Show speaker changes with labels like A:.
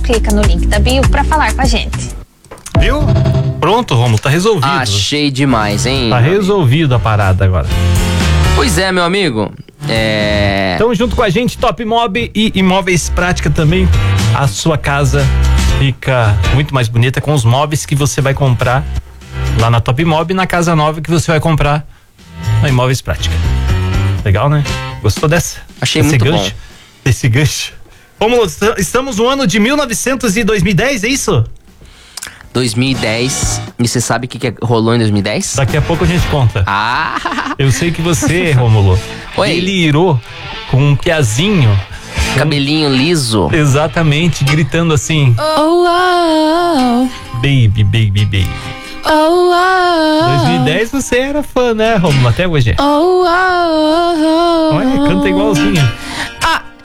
A: clica no link da bio pra falar com a gente.
B: Viu? Pronto, Romulo, tá resolvido.
C: Achei demais, hein?
B: Tá resolvido a parada agora.
C: Pois é, meu amigo.
B: Então, junto com a gente, Top Mob e Imóveis Prática também. A sua casa fica muito mais bonita com os móveis que você vai comprar lá na Top Mob e na casa nova que você vai comprar na Imóveis Prática. Legal, né? Gostou dessa?
C: Achei muito
B: gancho?
C: bom.
B: Esse gancho. Romulo, estamos no ano de 1900 e 2010, é isso?
C: 2010. E você sabe o que rolou em 2010?
B: Daqui a pouco a gente conta. Eu sei que você, Romulo, delirou com um piazinho.
C: Cabelinho liso.
B: Exatamente, gritando assim. Baby, baby, baby. 2010 você era fã, né, Romulo? Até hoje. Olha, canta igualzinho.